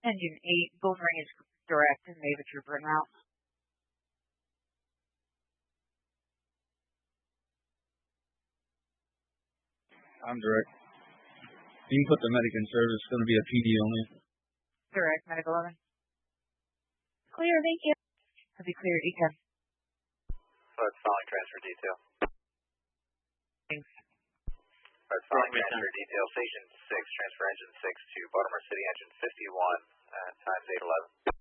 Engine 8, Boomerang is direct and Navy Trooper and out. I'm direct. You can put the medic in service. It's going to be a PD only. Direct, medic 11. Clear, thank you. Have you cleared E10? That's following transfer detail. Thanks. That's following transfer detail. Station 6, transfer engine 6 to Baltimore City, engine 51, times 811.